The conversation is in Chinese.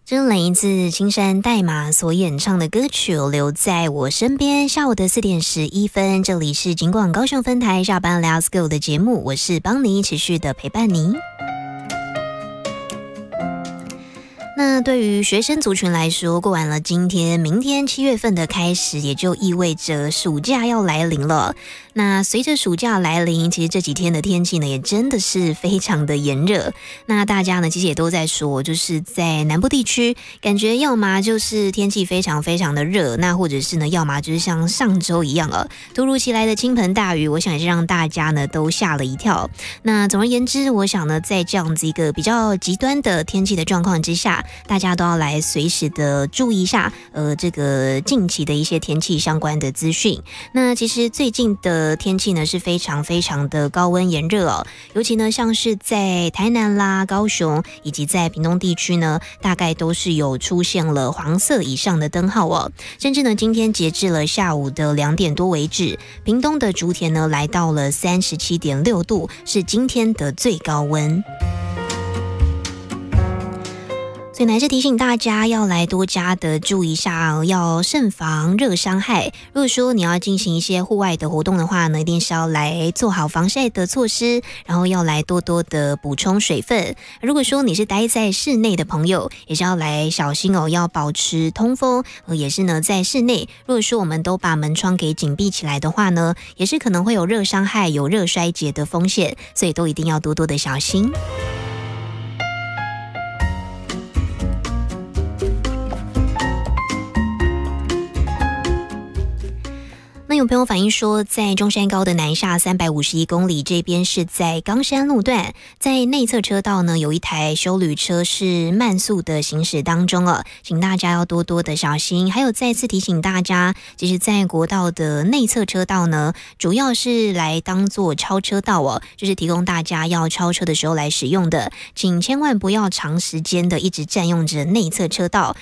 这来自青山代码所演唱的歌曲《留在我身边》。下午的4:11，这里是警广高雄分台下班 Let's Go 的节目，我是邦尼，持续的陪伴您。那对于学生族群来说，过完了今天，明天7月份的开始，也就意味着暑假要来临了。那随着暑假来临，其实这几天的天气呢，也真的是非常的炎热。那大家呢，其实也都在说，就是在南部地区，感觉要么就是天气非常非常的热，那或者是呢，要么就是像上周一样突如其来的倾盆大雨，我想也是让大家呢都吓了一跳。那总而言之，我想呢，在这样子一个比较极端的天气的状况之下，大家都要来随时的注意一下，这个近期的一些天气相关的资讯。那其实最近的天气呢是非常非常的高温炎热尤其呢像是在台南啦、高雄以及在屏东地区呢，大概都是有出现了黄色以上的灯号甚至呢今天截至了下午的2点多为止，屏东的竹田呢来到了37.6度，是今天的最高温。所以还是提醒大家要来多加的注意一下要慎防热伤害。如果说你要进行一些户外的活动的话呢，一定是要来做好防晒的措施，然后要来多多的补充水分。如果说你是待在室内的朋友，也是要来小心要保持通风。也是呢，在室内，如果说我们都把门窗给紧闭起来的话呢，也是可能会有热伤害、有热衰竭的风险，所以都一定要多多的小心。那有朋友反映说，在中山高的南下351公里这边是在冈山路段，在内侧车道呢有一台休旅车是慢速的行驶当中请大家要多多的小心。还有再次提醒大家，其实在国道的内侧车道呢，主要是来当做超车道就是提供大家要超车的时候来使用的，请千万不要长时间的一直占用着内侧车道，